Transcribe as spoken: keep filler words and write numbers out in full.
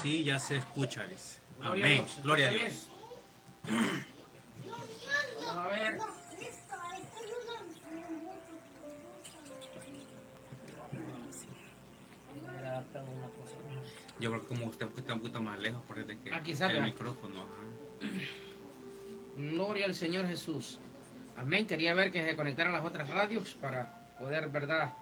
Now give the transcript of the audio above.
Sí, ya se escucha, dice. Gloria Amén. a Dios. Gloria a ¿Está Dios. bien? Vamos a ver. Yo creo que como usted está un poquito más lejos, por eso que Aquí salga. el micrófono. Ajá. Gloria al Señor Jesús. Amén. Quería ver que se conectaran las otras radios para poder, ¿verdad?,